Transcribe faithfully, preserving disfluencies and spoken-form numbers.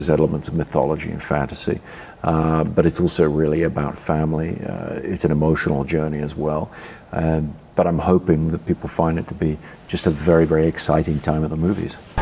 There's elements of mythology and fantasy, uh, but it's also really about family. Uh, it's an emotional journey as well. Um, but I'm hoping that people find it to be just a very, very exciting time at the movies.